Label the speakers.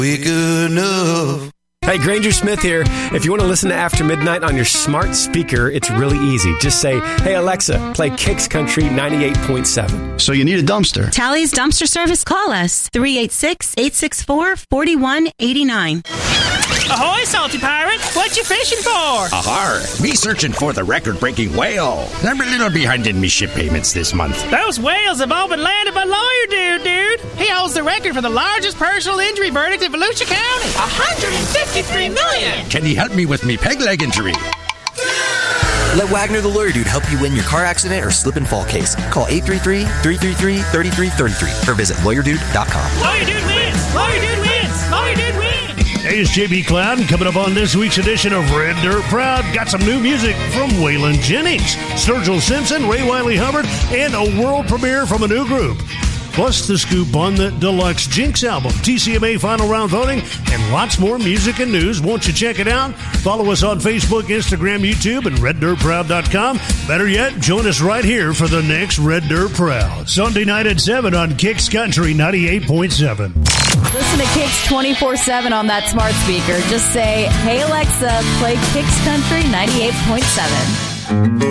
Speaker 1: Quick enough.
Speaker 2: Hey, Granger Smith here. If you want to listen to After Midnight on your smart speaker, it's really easy. Just say, hey, Alexa, play Kicks Country 98.7.
Speaker 3: So you need a dumpster.
Speaker 4: Tally's Dumpster Service. Call us. 386-864-4189.
Speaker 5: Ahoy, Salty Pirate! What you fishing for?
Speaker 6: Ahar! Me searching for the record-breaking whale. I'm a little behind in me ship payments this month.
Speaker 5: Those whales have all been landed by Lawyer Dude. He holds the record for the largest personal injury verdict in Volusia County. $153 million!
Speaker 6: Can he help me with me peg leg injury?
Speaker 7: Let Wagner the Lawyer Dude help you win your car accident or slip and fall case. Call 833-333-3333 or visit lawyerdude.com.
Speaker 5: Lawyer Dude wins! Lawyer Dude wins! Lawyer Dude wins!
Speaker 8: Hey, it's JB Cloud, and coming up on this week's edition of Red Dirt Proud, got some new music from Waylon Jennings, Sturgill Simpson, Ray Wiley Hubbard, and a world premiere from a new group. Plus the scoop on the deluxe Jinx album, TCMA final round voting, and lots more music and news. Won't you check it out? Follow us on Facebook, Instagram, YouTube, and RedDirtProud.com. Better yet, join us right here for the next Red Dirt Proud. Sunday night at 7 on Kicks Country 98.7.
Speaker 9: Listen to Kicks 24/7 on that smart speaker. Just say, hey, Alexa, play Kicks Country 98.7.